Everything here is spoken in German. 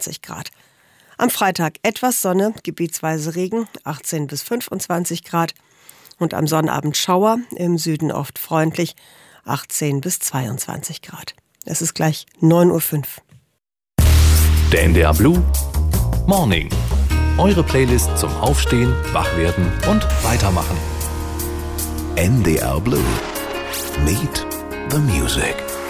20 Grad. Am Freitag etwas Sonne, gebietsweise Regen, 18 bis 25 Grad. Und am Sonnabend Schauer, im Süden oft freundlich, 18 bis 22 Grad. Es ist gleich 9:05 Uhr. Der NDR Blue Morning. Eure Playlist zum Aufstehen, Wachwerden und Weitermachen. NDR Blue. Meet the Music.